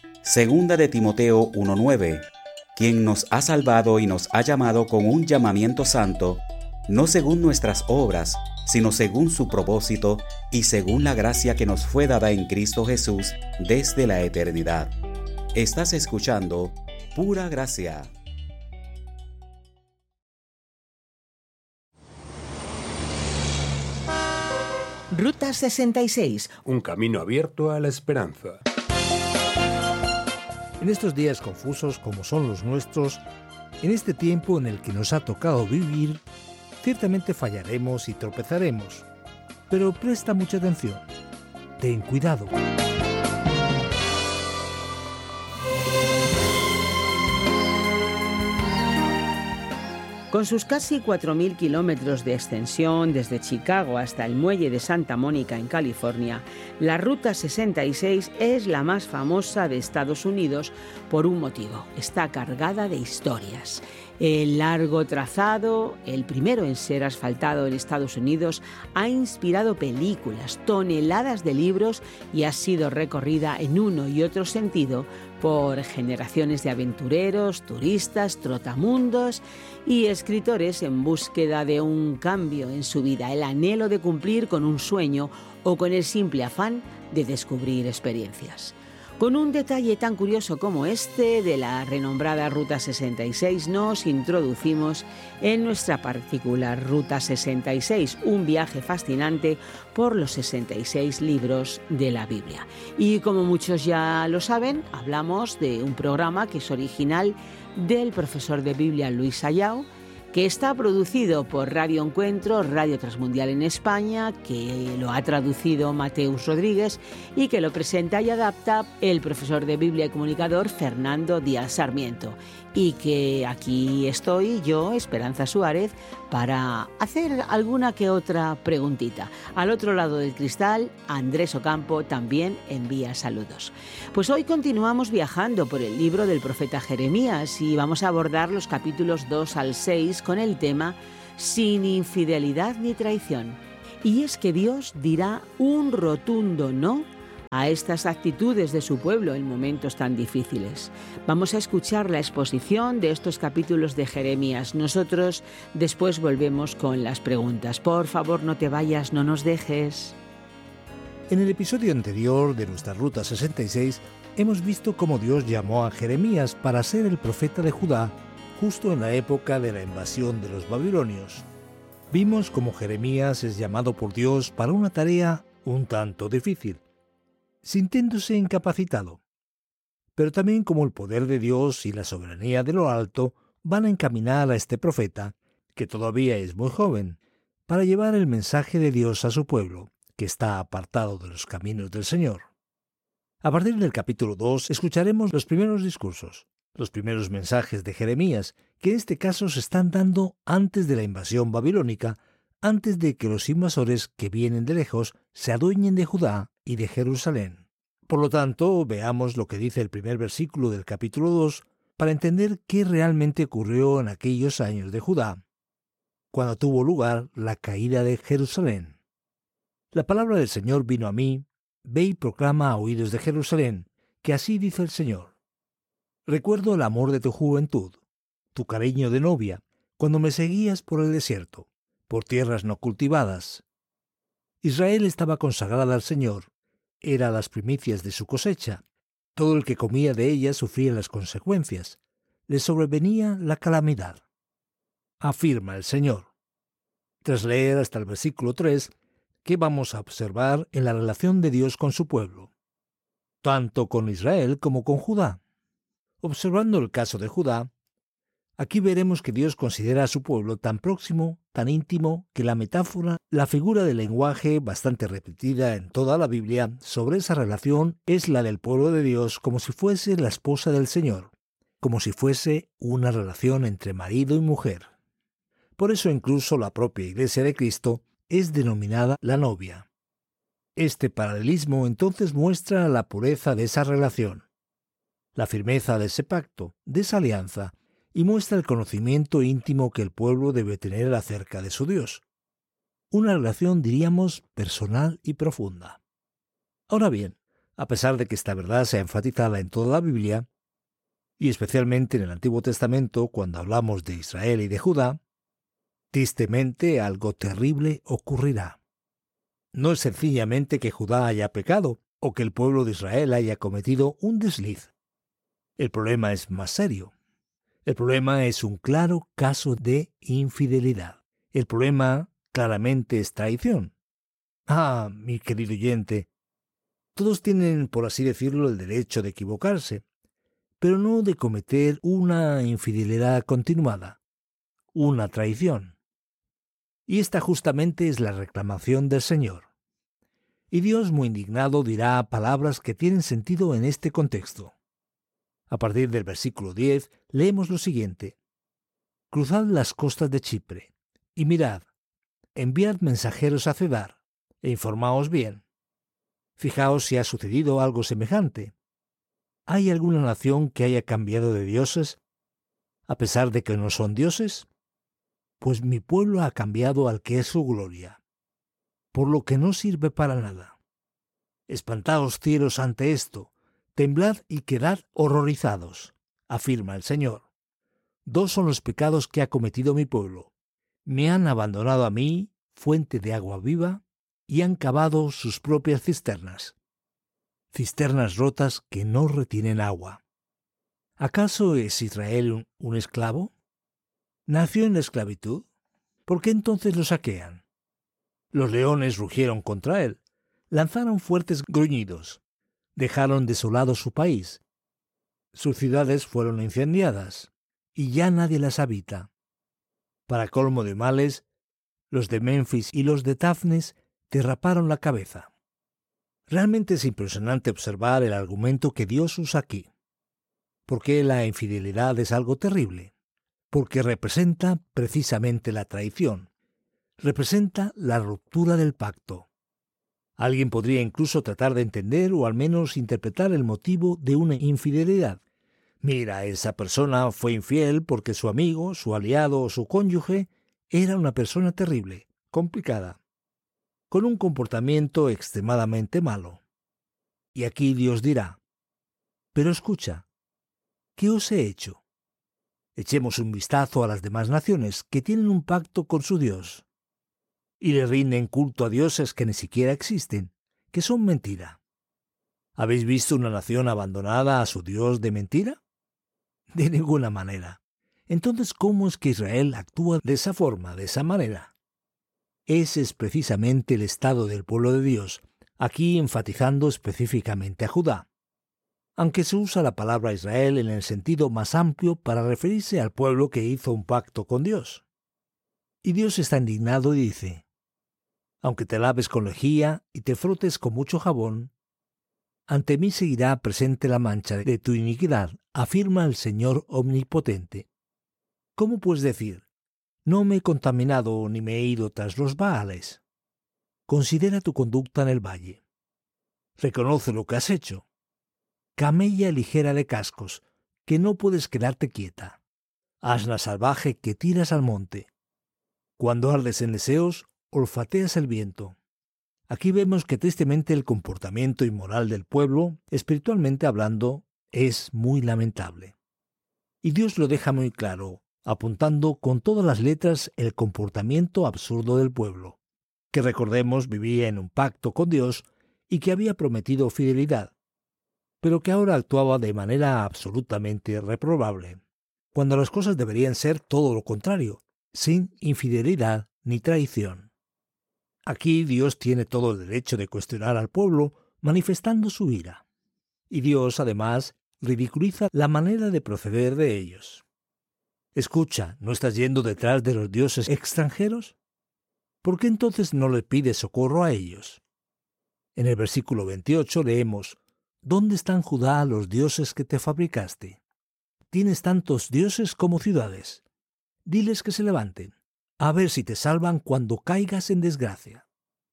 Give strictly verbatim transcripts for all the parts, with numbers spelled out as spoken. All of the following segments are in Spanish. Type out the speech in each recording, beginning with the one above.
Segunda de Timoteo uno nueve, quien nos ha salvado y nos ha llamado con un llamamiento santo, no según nuestras obras, sino según su propósito y según la gracia que nos fue dada en Cristo Jesús desde la eternidad. Estás escuchando Pura Gracia. Ruta sesenta y seis. Un camino abierto a la esperanza. En estos días confusos como son los nuestros, en este tiempo en el que nos ha tocado vivir, ciertamente fallaremos y tropezaremos. Pero presta mucha atención. Ten cuidado. Con sus casi cuatro mil kilómetros de extensión desde Chicago hasta el muelle de Santa Mónica en California, la Ruta sesenta y seis es la más famosa de Estados Unidos por un motivo: está cargada de historias. El largo trazado, el primero en ser asfaltado en Estados Unidos, ha inspirado películas, toneladas de libros y ha sido recorrida en uno y otro sentido por generaciones de aventureros, turistas, trotamundos y escritores en búsqueda de un cambio en su vida, el anhelo de cumplir con un sueño o con el simple afán de descubrir experiencias. Con un detalle tan curioso como este de la renombrada Ruta sesenta y seis, nos introducimos en nuestra particular Ruta sesenta y seis, un viaje fascinante por los sesenta y seis libros de la Biblia. Y como muchos ya lo saben, hablamos de un programa que es original del profesor de Biblia Luis Ayau, que está producido por Radio Encuentro, Radio Transmundial en España, que lo ha traducido Mateus Rodríguez y que lo presenta y adapta el profesor de Biblia y comunicador Fernando Díaz Sarmiento. Y que aquí estoy yo, Esperanza Suárez, para hacer alguna que otra preguntita. Al otro lado del cristal, Andrés Ocampo también envía saludos. Pues hoy continuamos viajando por el libro del profeta Jeremías y vamos a abordar los capítulos dos al seis con el tema Sin infidelidad ni traición. Y es que Dios dirá un rotundo no a estas actitudes de su pueblo en momentos tan difíciles. Vamos a escuchar la exposición de estos capítulos de Jeremías. Nosotros después volvemos con las preguntas. Por favor, no te vayas, no nos dejes. En el episodio anterior de nuestra Ruta sesenta y seis hemos visto cómo Dios llamó a Jeremías para ser el profeta de Judá justo en la época de la invasión de los babilonios. Vimos cómo Jeremías es llamado por Dios para una tarea un tanto difícil, sintiéndose incapacitado, pero también como el poder de Dios y la soberanía de lo alto van a encaminar a este profeta, que todavía es muy joven, para llevar el mensaje de Dios a su pueblo, que está apartado de los caminos del Señor. A partir del capítulo dos escucharemos los primeros discursos, los primeros mensajes de Jeremías, que en este caso se están dando antes de la invasión babilónica, antes de que los invasores que vienen de lejos se adueñen de Judá y de Jerusalén. Por lo tanto, veamos lo que dice el primer versículo del capítulo dos para entender qué realmente ocurrió en aquellos años de Judá, cuando tuvo lugar la caída de Jerusalén. La palabra del Señor vino a mí: ve y proclama a oídos de Jerusalén, que así dice el Señor. Recuerdo el amor de tu juventud, tu cariño de novia, cuando me seguías por el desierto, por tierras no cultivadas. Israel estaba consagrada al Señor, era las primicias de su cosecha. Todo el que comía de ella sufría las consecuencias, le sobrevenía la calamidad. Afirma el Señor. Tras leer hasta el versículo tres, ¿qué vamos a observar en la relación de Dios con su pueblo? Tanto con Israel como con Judá. Observando el caso de Judá, aquí veremos que Dios considera a su pueblo tan próximo, tan íntimo, que la metáfora, la figura del lenguaje bastante repetida en toda la Biblia sobre esa relación es la del pueblo de Dios como si fuese la esposa del Señor, como si fuese una relación entre marido y mujer. Por eso incluso la propia Iglesia de Cristo es denominada la novia. Este paralelismo entonces muestra la pureza de esa relación, la firmeza de ese pacto, de esa alianza, y muestra el conocimiento íntimo que el pueblo debe tener acerca de su Dios. Una relación, diríamos, personal y profunda. Ahora bien, A pesar de que esta verdad sea enfatizada en toda la Biblia, y especialmente en el Antiguo Testamento cuando hablamos de Israel y de Judá, tristemente algo terrible ocurrirá. No es sencillamente que Judá haya pecado o que el pueblo de Israel haya cometido un desliz. El problema es más serio. El problema es un claro caso de infidelidad. El problema claramente es traición. Ah, mi querido oyente, todos tienen, por así decirlo, el derecho de equivocarse, pero no de cometer una infidelidad continuada, una traición. Y esta justamente es la reclamación del Señor. Y Dios, muy indignado, dirá palabras que tienen sentido en este contexto. A partir del versículo diez, leemos lo siguiente: Cruzad las costas de Chipre, y mirad, enviad mensajeros a Cedar, e informaos bien. Fijaos si ha sucedido algo semejante. ¿Hay alguna nación que haya cambiado de dioses, a pesar de que no son dioses? Pues mi pueblo ha cambiado al que es su gloria, por lo que no sirve para nada. Espantaos cielos ante esto, temblad y quedad horrorizados, afirma el Señor. Dos son los pecados que ha cometido mi pueblo. Me han abandonado a mí, fuente de agua viva, y han cavado sus propias cisternas. Cisternas rotas que no retienen agua. ¿Acaso es Israel un, un esclavo? ¿Nació en la esclavitud? ¿Por qué entonces lo saquean? Los leones rugieron contra él, lanzaron fuertes gruñidos, dejaron desolado su país. Sus ciudades fueron incendiadas, y ya nadie las habita. Para colmo de males, los de Memphis y los de Tafnes derraparon la cabeza. Realmente es impresionante observar el argumento que Dios usa aquí. Porque la infidelidad es algo terrible. Porque representa precisamente la traición. Representa la ruptura del pacto. Alguien podría incluso tratar de entender o al menos interpretar el motivo de una infidelidad. Mira, esa persona fue infiel porque su amigo, su aliado o su cónyuge era una persona terrible, complicada, con un comportamiento extremadamente malo. Y aquí Dios dirá: pero escucha, ¿qué os he hecho? Echemos un vistazo a las demás naciones que tienen un pacto con su Dios y le rinden culto a dioses que ni siquiera existen, que son mentira. ¿Habéis visto una nación abandonada a su Dios de mentira? De ninguna manera. Entonces, ¿cómo es que Israel actúa de esa forma, de esa manera? Ese es precisamente el estado del pueblo de Dios, aquí enfatizando específicamente a Judá, aunque se usa la palabra Israel en el sentido más amplio para referirse al pueblo que hizo un pacto con Dios. Y Dios está indignado y dice: aunque te laves con lejía y te frotes con mucho jabón, ante mí seguirá presente la mancha de tu iniquidad, afirma el Señor omnipotente. ¿Cómo puedes decir: no me he contaminado ni me he ido tras los Baales? Considera tu conducta en el valle. Reconoce lo que has hecho. Camella ligera de cascos, que no puedes quedarte quieta. Asna salvaje que tiras al monte. Cuando ardes en deseos, olfateas el viento. Aquí vemos que tristemente el comportamiento inmoral del pueblo, espiritualmente hablando, es muy lamentable. Y Dios lo deja muy claro, apuntando con todas las letras el comportamiento absurdo del pueblo, que recordemos vivía en un pacto con Dios y que había prometido fidelidad, pero que ahora actuaba de manera absolutamente reprobable, cuando las cosas deberían ser todo lo contrario, sin infidelidad ni traición. Aquí Dios tiene todo el derecho de cuestionar al pueblo, manifestando su ira. Y Dios, además, ridiculiza la manera de proceder de ellos. Escucha, ¿no estás yendo detrás de los dioses extranjeros? ¿Por qué entonces no le pides socorro a ellos? En el versículo veintiocho leemos: ¿dónde están, Judá, los dioses que te fabricaste? Tienes tantos dioses como ciudades. Diles que se levanten, a ver si te salvan cuando caigas en desgracia.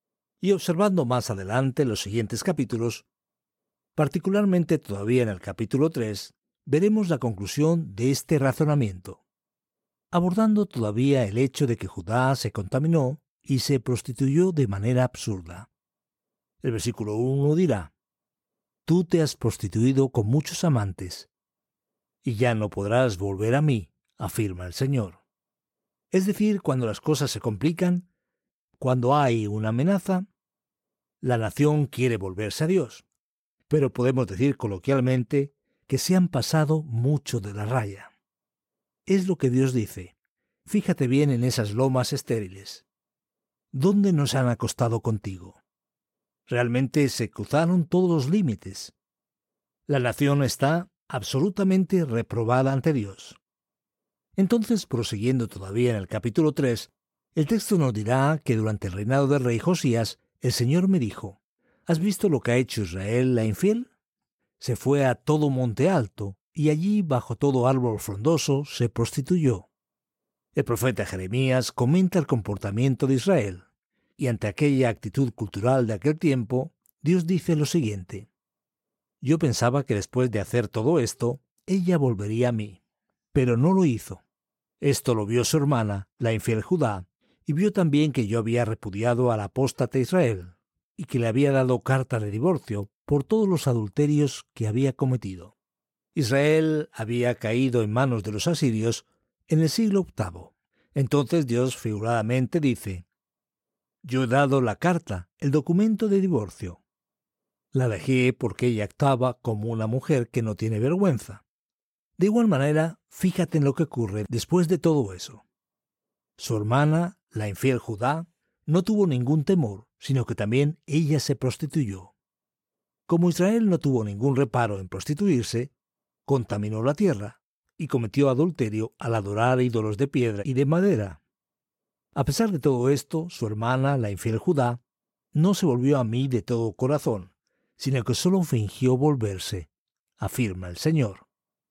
Y observando más adelante los siguientes capítulos, particularmente todavía en el capítulo tres, veremos la conclusión de este razonamiento, abordando todavía el hecho de que Judá se contaminó y se prostituyó de manera absurda. El versículo uno dirá: tú te has prostituido con muchos amantes, y ya no podrás volver a mí, afirma el Señor. Es decir, cuando las cosas se complican, cuando hay una amenaza, la nación quiere volverse a Dios. Pero podemos decir coloquialmente que se han pasado mucho de la raya. Es lo que Dios dice. Fíjate bien en esas lomas estériles. ¿Dónde nos han acostado contigo? Realmente se cruzaron todos los límites. La nación está absolutamente reprobada ante Dios. Entonces, prosiguiendo todavía en el capítulo tres, el texto nos dirá que durante el reinado del rey Josías, el Señor me dijo: ¿has visto lo que ha hecho Israel la infiel? Se fue a todo monte alto, y allí, bajo todo árbol frondoso, se prostituyó. El profeta Jeremías comenta el comportamiento de Israel, y ante aquella actitud cultural de aquel tiempo, Dios dice lo siguiente: yo pensaba que después de hacer todo esto, ella volvería a mí, pero no lo hizo. Esto lo vio su hermana, la infiel Judá, y vio también que yo había repudiado al apóstata Israel, y que le había dado carta de divorcio por todos los adulterios que había cometido. Israel había caído en manos de los asirios en el siglo octavo. Entonces Dios figuradamente dice: yo he dado la carta, el documento de divorcio. La dejé porque ella actuaba como una mujer que no tiene vergüenza. De igual manera, fíjate en lo que ocurre después de todo eso. Su hermana, la infiel Judá, no tuvo ningún temor, sino que también ella se prostituyó. Como Israel no tuvo ningún reparo en prostituirse, contaminó la tierra y cometió adulterio al adorar ídolos de piedra y de madera. A pesar de todo esto, su hermana, la infiel Judá, no se volvió a mí de todo corazón, sino que solo fingió volverse, afirma el Señor.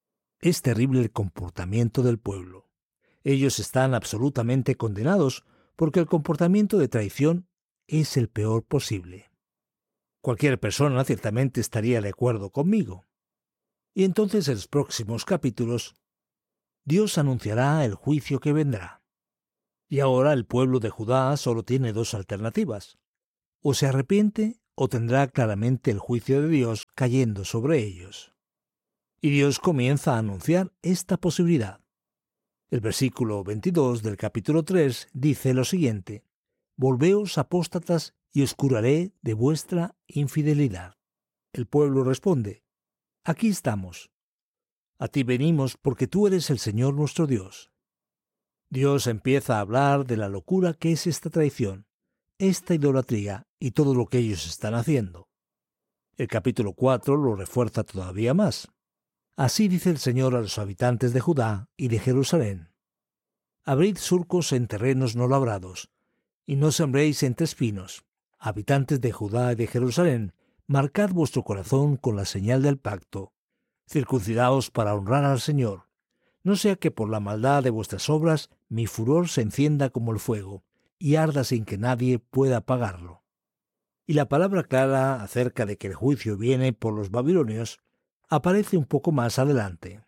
Es terrible el comportamiento del pueblo. Ellos están absolutamente condenados porque el comportamiento de traición es el peor posible. Cualquier persona ciertamente estaría de acuerdo conmigo. Y entonces en los próximos capítulos, Dios anunciará el juicio que vendrá. Y ahora el pueblo de Judá solo tiene dos alternativas: o se arrepiente o tendrá claramente el juicio de Dios cayendo sobre ellos. Y Dios comienza a anunciar esta posibilidad. El versículo veintidós del capítulo tres dice lo siguiente: Volveos, apóstatas, y os curaré de vuestra infidelidad. El pueblo responde: Aquí estamos. A ti venimos porque tú eres el Señor nuestro Dios. Dios empieza a hablar de la locura que es esta traición, esta idolatría y todo lo que ellos están haciendo. El capítulo cuatro lo refuerza todavía más. Así dice el Señor a los habitantes de Judá y de Jerusalén: Abrid surcos en terrenos no labrados, y no sembréis entre espinos. Habitantes de Judá y de Jerusalén, marcad vuestro corazón con la señal del pacto. Circuncidaos para honrar al Señor. No sea que por la maldad de vuestras obras mi furor se encienda como el fuego, y arda sin que nadie pueda apagarlo. Y la palabra clara acerca de que el juicio viene por los babilonios aparece un poco más adelante.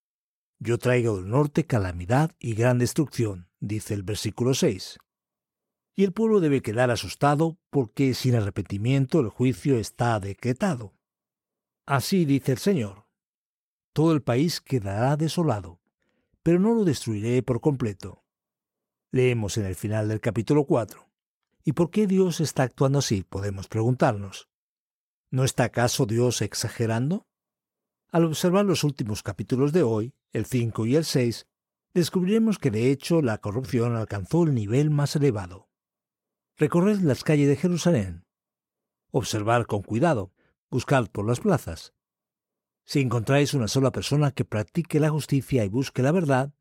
Yo traigo del norte calamidad y gran destrucción, dice el versículo seis. Y el pueblo debe quedar asustado porque sin arrepentimiento el juicio está decretado. Así dice el Señor: todo el país quedará desolado, pero no lo destruiré por completo. Leemos en el final del capítulo cuatro. ¿Y por qué Dios está actuando así?, podemos preguntarnos. ¿No está acaso Dios exagerando? Al observar los últimos capítulos de hoy, el cinco y el seis, descubriremos que de hecho la corrupción alcanzó el nivel más elevado. Recorred las calles de Jerusalén. Observad con cuidado, buscad por las plazas. Si encontráis una sola persona que practique la justicia y busque la verdad,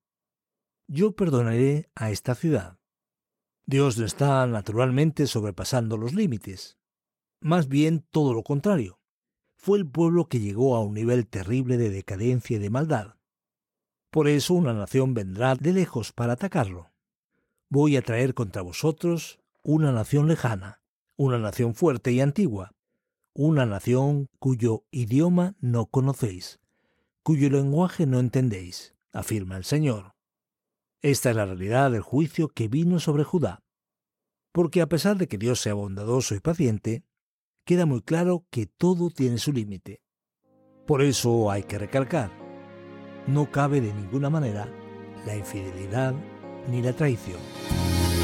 yo perdonaré a esta ciudad. Dios no está naturalmente sobrepasando los límites. Más bien todo lo contrario. Fue el pueblo que llegó a un nivel terrible de decadencia y de maldad. Por eso una nación vendrá de lejos para atacarlo. Voy a traer contra vosotros una nación lejana, una nación fuerte y antigua, una nación cuyo idioma no conocéis, cuyo lenguaje no entendéis, afirma el Señor. Esta es la realidad del juicio que vino sobre Judá. Porque a pesar de que Dios sea bondadoso y paciente, queda muy claro que todo tiene su límite. Por eso hay que recalcar, no cabe de ninguna manera la infidelidad ni la traición.